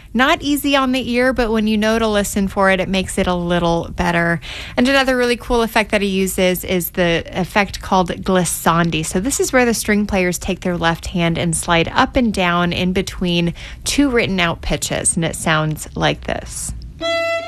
Not easy on the ear, but when you know to listen for it, it makes it a little better. And another really cool effect that he uses is the effect called glissandi. So this is where the string players take their left hand and slide up and down in between two written out pitches, and it sounds like this.